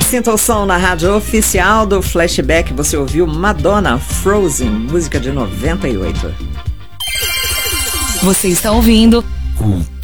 Sinta o som na rádio oficial do Flashback. Você ouviu Madonna, Frozen, música de 98. Você está ouvindo